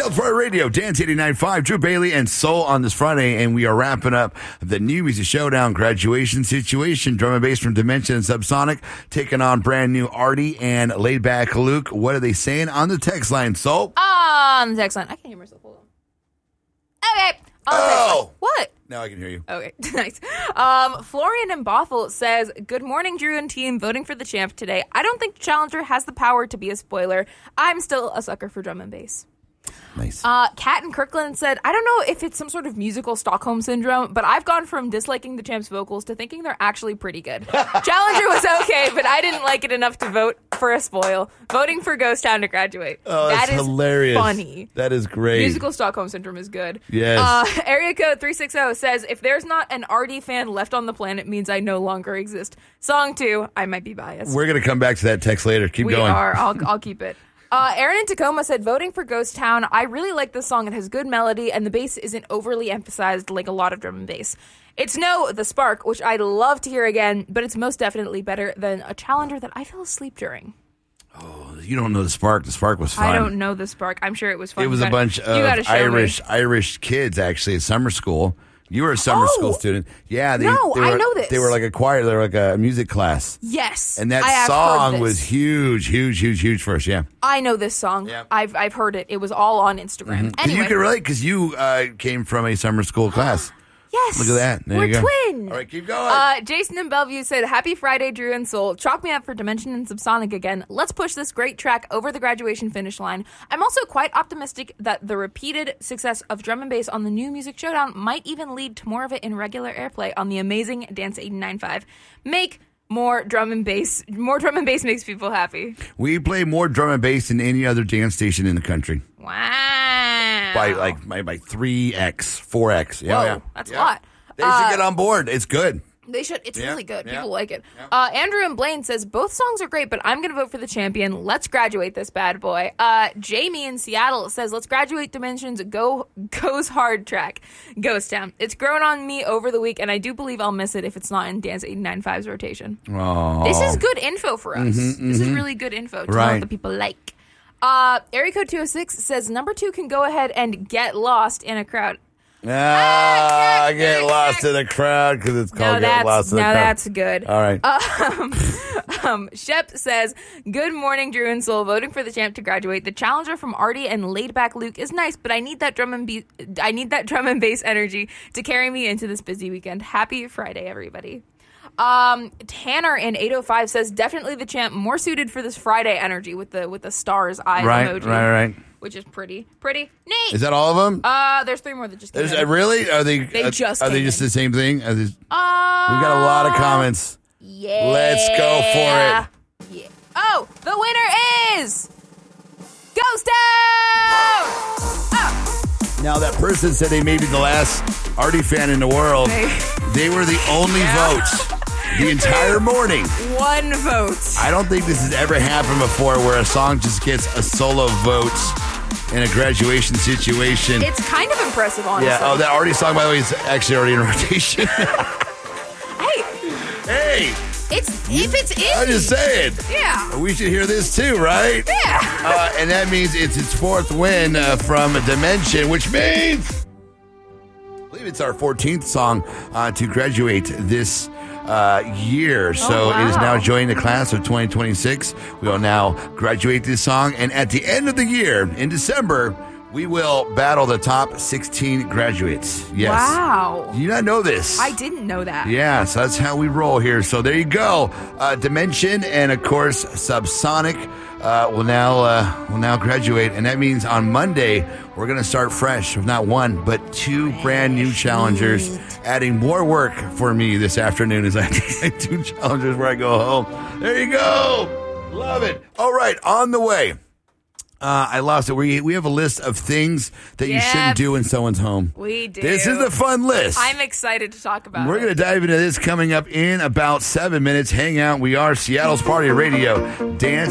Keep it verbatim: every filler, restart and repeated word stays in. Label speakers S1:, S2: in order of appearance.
S1: Seattle Fire Radio, Dance eighty-nine point five, Drew Bailey and Soul on this Friday, and we are wrapping up the New Music Showdown graduation situation. Drum and bass from Dimension and Subsonic taking on brand new Artie and Laid Back Luke. What are they saying on the text line, Soul?
S2: On the text line. I can't hear myself. Hold on. Okay. On the text
S1: Oh!
S2: line. What?
S1: Now I can hear you.
S2: Okay, nice. Um, Florian in Bothell says, good morning, Drew and team. Voting for the champ today. I don't think Challenger has the power to be a spoiler. I'm still a sucker for drum and bass.
S1: Nice.
S2: Uh, Kat in Kirkland said, I don't know if it's some sort of musical Stockholm syndrome, but I've gone from disliking the champ's vocals to thinking they're actually pretty good. Challenger was okay, but I didn't like it enough to vote for a spoil. Voting for Ghost Town to graduate.
S1: Oh, that's
S2: that is
S1: hilarious.
S2: funny.
S1: That is great.
S2: Musical Stockholm syndrome is good.
S1: Yes.
S2: Uh, area code three six zero says, if there's not an Artie fan left on the planet, means I no longer exist. Song two, I might be biased.
S1: We're going to come back to that text later. Keep
S2: we
S1: going.
S2: are. I'll, I'll keep it. Uh, Aaron in Tacoma said, voting for Ghost Town. I really like this song. It has good melody, and the bass isn't overly emphasized like a lot of drum and bass. It's no The Spark, which I'd love to hear again, but it's most definitely better than a Challenger that I fell asleep during.
S1: Oh, you don't know The Spark. The Spark was fun.
S2: I don't know The Spark. I'm sure it was fun.
S1: It was a bunch
S2: You gotta
S1: of
S2: show
S1: Irish
S2: me.
S1: Irish kids, actually, at summer school. You were a summer
S2: Oh!
S1: school student. Yeah, they,
S2: No,
S1: they
S2: I
S1: were,
S2: know this.
S1: They were like a choir. They were like a music class.
S2: Yes.
S1: And that
S2: I have heard
S1: song
S2: this.
S1: was huge, huge, huge, huge for us, yeah.
S2: I know this song.
S1: Yeah.
S2: I've I've heard it. It was all on Instagram.
S1: Mm-hmm.
S2: Anyway.
S1: You can relate because you uh, came from a summer school class.
S2: Yes.
S1: Look at that. There
S2: We're
S1: you go.
S2: twins.
S1: All right, keep going.
S2: Uh, Jason in Bellevue said, happy Friday, Drew and Soul. Chalk me up for Dimension and Subsonic again. Let's push this great track over the graduation finish line. I'm also quite optimistic that the repeated success of drum and bass on the New Music Showdown might even lead to more of it in regular airplay on the amazing Dance eighty-nine point five. Make more drum and bass. More drum and bass makes people happy.
S1: We play more drum and bass than any other dance station in the country.
S2: Wow.
S1: By like by, by three X, four X. Yeah,
S2: Whoa,
S1: yeah.
S2: that's
S1: Yeah.
S2: a lot.
S1: They should
S2: Uh,
S1: get on board. It's good.
S2: They should. It's
S1: Yeah,
S2: really good.
S1: yeah,
S2: People like it.
S1: yeah.
S2: Uh, Andrew and Blaine says, both songs are great, but I'm going to vote for the champion. Let's graduate this bad boy. Uh, Jamie in Seattle says, let's graduate Dimension's Go Goes Hard track, Ghost Town. It's grown on me over the week, and I do believe I'll miss it if it's not in Dance eighty-nine point five's rotation.
S1: Oh.
S2: This is good info for us.
S1: Mm-hmm,
S2: this
S1: mm-hmm.
S2: is really good info to know
S1: Right.
S2: what the people like. Uh, Area Code two oh six says, number two can go ahead and get lost in a crowd.
S1: Ah, I get lost in the crowd because it's called
S2: No,
S1: Get
S2: that's,
S1: Lost in the
S2: no,
S1: Crowd.
S2: that's good.
S1: All right.
S2: Um, um, Shep says, good morning, Drew and Soul. Voting for the champ to graduate. The challenger from Artie and Laid Back Luke is nice, but I need that drum and be- I need that drum and bass energy to carry me into this busy weekend. Happy Friday, everybody. Um, Tanner in eight oh five says, definitely the champ, more suited for this Friday energy with the with the stars eye
S1: right,
S2: emoji.
S1: right, right.
S2: Which is pretty, pretty neat.
S1: Is that all of them?
S2: uh, there's three more that just came
S1: There's,
S2: in.
S1: uh, really? Are they?
S2: They
S1: uh,
S2: just
S1: Are they
S2: came
S1: just
S2: in.
S1: the same thing? Are they, we
S2: Uh,
S1: got a lot of comments.
S2: Yeah.
S1: Let's go for
S2: it. Yeah. Oh, the winner is Ghost Town! Oh.
S1: Now that person said they may be the last Artie fan in the world.
S2: They-
S1: They were the only
S2: Yeah.
S1: vote the entire morning.
S2: One vote.
S1: I don't think this has ever happened before where a song just gets a solo vote in a graduation situation.
S2: It's kind of impressive, honestly.
S1: Yeah. Oh, that Artie song, by the way, is actually already in rotation.
S2: Hey,
S1: Hey,
S2: it's if it's in.
S1: I'm just saying.
S2: Yeah.
S1: We should hear this too, right?
S2: Yeah.
S1: Uh, and that means it's its fourth win uh, from Dimension, which means I believe it's our fourteenth song uh, to graduate this uh, year. So
S2: wow.
S1: it is now joining the class of twenty twenty-six. We will now graduate this song. And at the end of the year, in December, we will battle the top sixteen graduates. Yes.
S2: Wow.
S1: You not know this.
S2: I didn't know that.
S1: Yeah, so that's how we roll here. So there you go. Uh, Dimension and of course Subsonic uh, will now uh, will now graduate, and that means on Monday we're going to start fresh with not one but two brand new challengers, adding more work for me this afternoon as I take two challengers where I go home. There you go. Love it. All right, on the way. Uh, I lost it. We we have a list of things that you
S2: Yep.
S1: shouldn't do in someone's home.
S2: We do.
S1: This is a fun list.
S2: I'm excited to talk about
S1: We're
S2: it.
S1: going to dive into this coming up in about seven minutes. Hang out. We are Seattle's Party Radio, Dance